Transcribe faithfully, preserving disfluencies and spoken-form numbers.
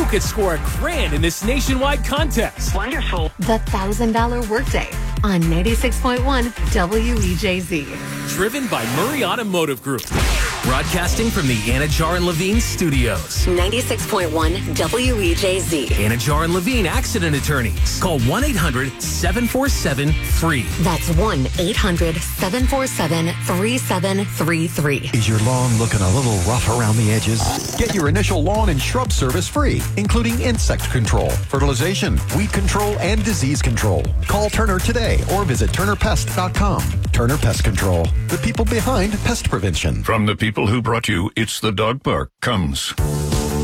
could score a grand in this nationwide contest. Wonderful. The one thousand dollars Workday on ninety-six point one W E J Z. Driven by Murray Automotive Group. Broadcasting from the Anajar and Levine studios. ninety-six point one W E J Z. Anajar and Levine Accident Attorneys. Call one eight hundred seven four seven free. That's one eight hundred seven four seven three seven three three. Is your lawn looking a little rough around the edges? Get your initial lawn and shrub service free, including insect control, fertilization, weed control, and disease control. Call Turner today or visit turner pest dot com. Turner Pest Control, the people behind pest prevention. From the people who brought you It's the Dog Park comes